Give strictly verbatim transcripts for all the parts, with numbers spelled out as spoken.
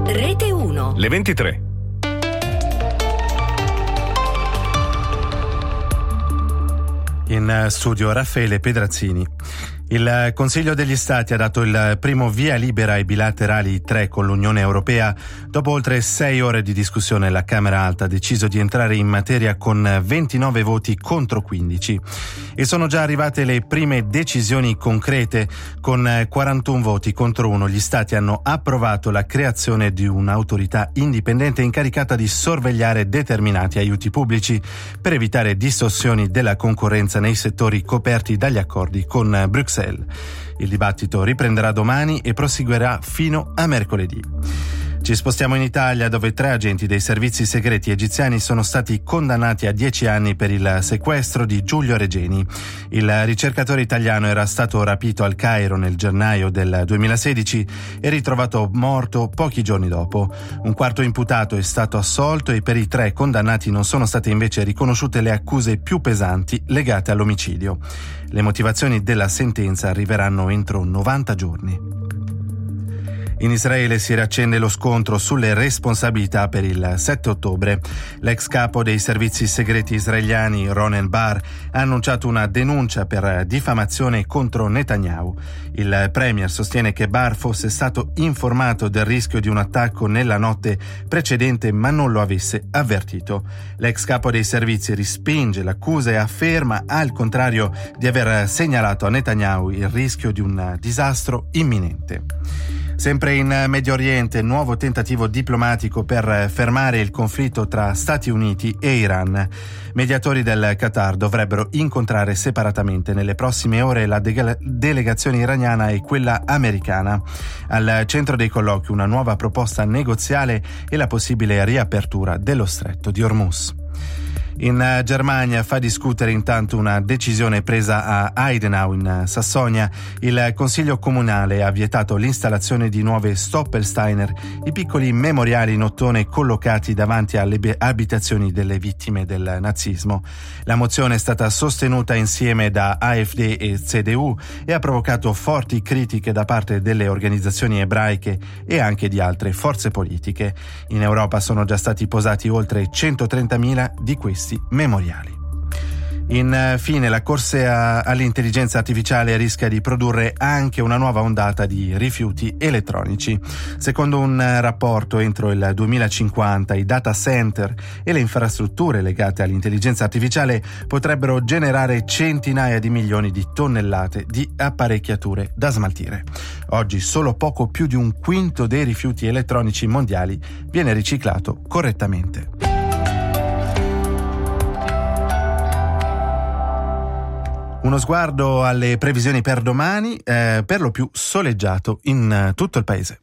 Rete uno. Le ventitré. In studio Raffaele Pedrazzini. Il Consiglio degli Stati ha dato il primo via libera ai bilaterali tre con l'Unione Europea. Dopo oltre sei ore di discussione, la Camera Alta ha deciso di entrare in materia con ventinove voti contro quindici. E sono già arrivate le prime decisioni concrete. Con quarantuno voti contro uno, gli Stati hanno approvato la creazione di un'autorità indipendente incaricata di sorvegliare determinati aiuti pubblici per evitare distorsioni della concorrenza nei settori coperti dagli accordi con Bruxelles. Il dibattito riprenderà domani e proseguirà fino a mercoledì. Ci spostiamo in Italia, dove tre agenti dei servizi segreti egiziani sono stati condannati a dieci anni per il sequestro di Giulio Regeni. Il ricercatore italiano era stato rapito al Cairo nel gennaio del duemilasedici e ritrovato morto pochi giorni dopo. Un quarto imputato è stato assolto e per i tre condannati non sono state invece riconosciute le accuse più pesanti legate all'omicidio. Le motivazioni della sentenza arriveranno entro novanta giorni. In Israele si riaccende lo scontro sulle responsabilità per il sette ottobre. L'ex capo dei servizi segreti israeliani, Ronen Bar, ha annunciato una denuncia per diffamazione contro Netanyahu. Il premier sostiene che Bar fosse stato informato del rischio di un attacco nella notte precedente ma non lo avesse avvertito. L'ex capo dei servizi respinge l'accusa e afferma al contrario di aver segnalato a Netanyahu il rischio di un disastro imminente. Sempre in Medio Oriente, nuovo tentativo diplomatico per fermare il conflitto tra Stati Uniti e Iran. Mediatori del Qatar dovrebbero incontrare separatamente nelle prossime ore la de- delegazione iraniana e quella americana. Al centro dei colloqui una nuova proposta negoziale e la possibile riapertura dello stretto di Hormuz. In Germania fa discutere intanto una decisione presa a Heidenau in Sassonia. Il Consiglio Comunale ha vietato l'installazione di nuove Stoppelsteiner, i piccoli memoriali in ottone collocati davanti alle abitazioni delle vittime del nazismo. La mozione è stata sostenuta insieme da AfD e C D U e ha provocato forti critiche da parte delle organizzazioni ebraiche e anche di altre forze politiche. In Europa sono già stati posati oltre centotrentamila di questi memoriali. Infine, la corsa all'intelligenza artificiale rischia di produrre anche una nuova ondata di rifiuti elettronici. Secondo un rapporto, entro il duemilacinquanta i data center e le infrastrutture legate all'intelligenza artificiale potrebbero generare centinaia di milioni di tonnellate di apparecchiature da smaltire. Oggi solo poco più di un quinto dei rifiuti elettronici mondiali viene riciclato correttamente. Uno sguardo alle previsioni per domani, eh, per lo più soleggiato in uh, tutto il paese.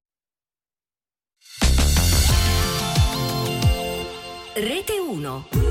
Rete uno.